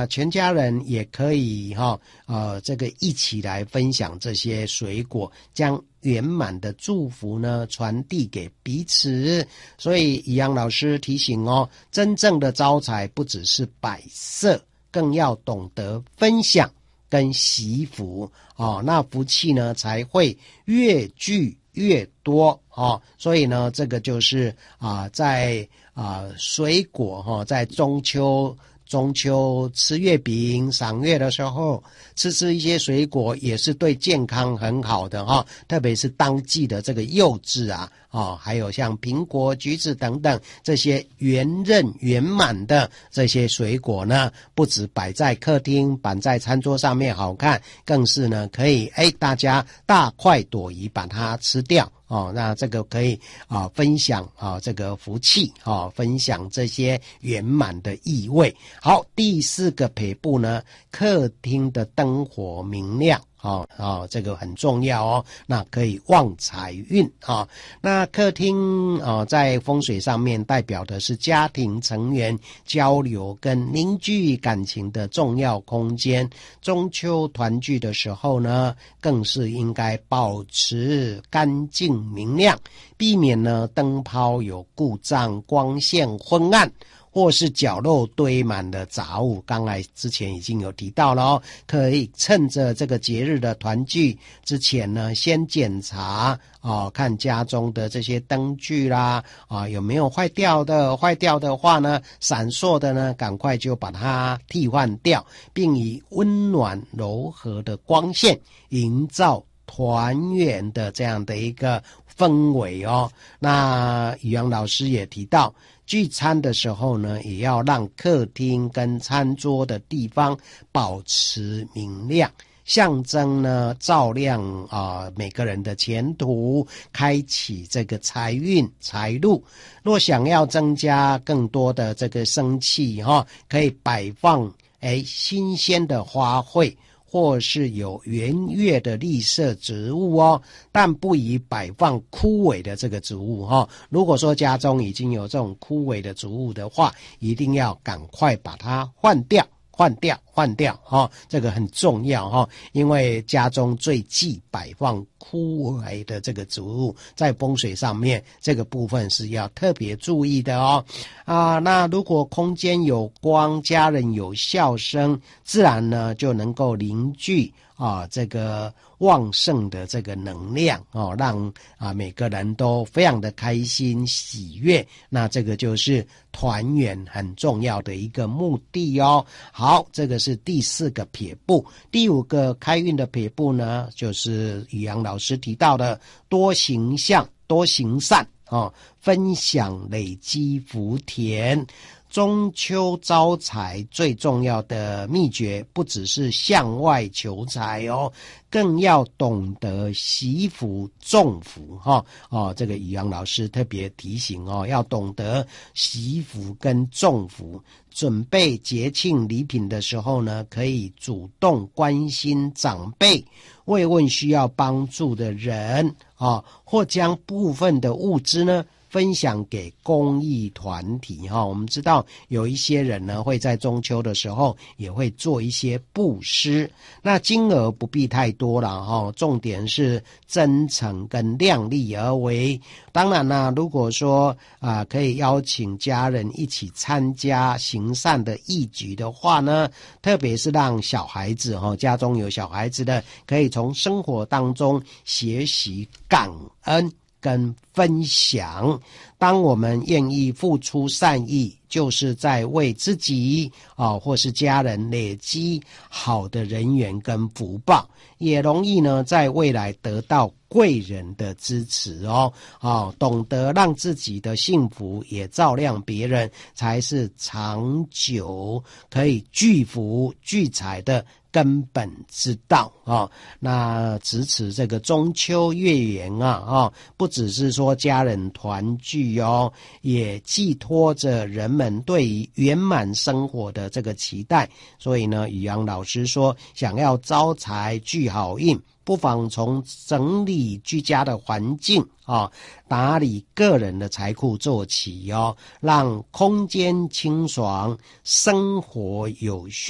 那全家人也可以这个一起来分享这些水果，将圆满的祝福呢传递给彼此。所以宜阳老师提醒真正的招财不只是摆设，更要懂得分享跟惜福那福气呢才会越聚越多所以呢这个就是在水果在中秋吃月饼赏月的时候吃一些水果也是对健康很好的特别是当季的这个柚子还有像苹果橘子等等这些圆润圆满的这些水果呢，不止摆在客厅摆在餐桌上面好看，更是呢可以大家大快朵颐把它吃掉那这个可以分享这个福气分享这些圆满的意味。好，第4个撇步呢，客厅的灯火明亮这个很重要那可以旺财运那客厅在风水上面代表的是家庭成员交流跟凝聚感情的重要空间。中秋团聚的时候呢，更是应该保持干净明亮，避免呢灯泡有故障、光线昏暗，或是角落堆满了杂物，刚才之前已经有提到了可以趁着这个节日的团聚之前呢，先检查看家中的这些灯具啦有没有坏掉的话呢，闪烁的呢赶快就把它替换掉，并以温暖柔和的光线营造团圆的这样的一个氛围那宇阳老师也提到，聚餐的时候呢，也要让客厅跟餐桌的地方保持明亮，象征呢照亮每个人的前途，开启这个财运财路。若想要增加更多的这个生气可以摆放新鲜的花卉，或是有圆月的绿色植物但不宜摆放枯萎的这个植物如果说家中已经有这种枯萎的植物的话，一定要赶快把它换掉这个很重要因为家中最忌摆放枯萎的这个植物，在风水上面这个部分是要特别注意的那如果空间有光，家人有笑声，自然呢就能够凝聚这个旺盛的这个能量让每个人都非常的开心喜悦，那这个就是团圆很重要的一个目的好，这个是第4个撇步。第5个开运的撇步呢，就是宇阳老师提到的多行善分享累积福田。中秋招财最重要的秘诀不只是向外求财更要懂得惜福种福这个宇阳老师特别提醒要懂得惜福跟种福。准备节庆礼品的时候呢，可以主动关心长辈，慰问需要帮助的人或将部分的物资呢分享给公益团体我们知道有一些人呢会在中秋的时候也会做一些布施，那金额不必太多了重点是真诚跟量力而为。当然啦，如果说可以邀请家人一起参加行善的义举的话呢，特别是让小孩子家中有小孩子的，可以从生活当中学习感恩跟分享。当我们愿意付出善意，就是在为自己或是家人累积好的人缘跟福报，也容易呢在未来得到贵人的支持懂得让自己的幸福也照亮别人，才是长久可以聚福聚财的根本之道那值此这个中秋月圆不只是说家人团聚也寄托着人们对于圆满生活的这个期待。所以呢，宇阳老师说，想要招财聚好运，不妨从整理居家的环境打理个人的财库做起让空间清爽，生活有序。